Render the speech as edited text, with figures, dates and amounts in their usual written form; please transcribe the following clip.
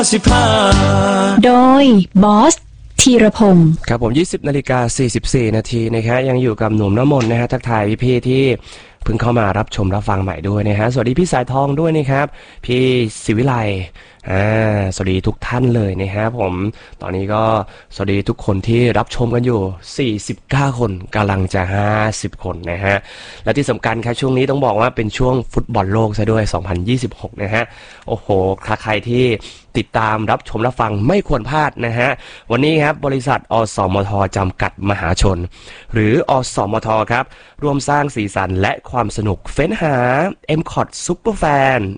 โดยบอสธีรพงศ์ครับผม20:44 นาทีนะครับยังอยู่กับหนุ่มน้ำมนต์นะฮะทักทายพี่ๆที่เพิ่งเข้ามารับชมรับฟังใหม่ด้วยนะฮะสวัสดีพี่สายทองด้วยนะครับพี่ศิวิไลสวัสดีทุกท่านเลยนะครับผมตอนนี้ก็สวัสดีทุกคนที่รับชมกันอยู่49คนกำลังจะ50คนนะฮะและที่สำคัญครับช่วงนี้ต้องบอกว่าเป็นช่วงฟุตบอลโลกซะด้วย2026นะฮะโอ้โหใครที่ติดตามรับชมรับฟังไม่ควรพลาดนะฮะวันนี้ครับบริษัทอสมทจำกัดมหาชนหรืออสมทครับร่วมสร้างสีสันและความสนุกเฟ้นหา MCOT Superfan